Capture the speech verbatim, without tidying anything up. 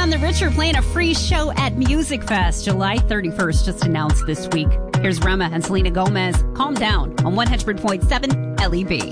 None the Richer playing a free show at Music Fest July thirty-first, just announced this week. Here's Rema and Selena Gomez. Calm Down on one hundred point seven L E B.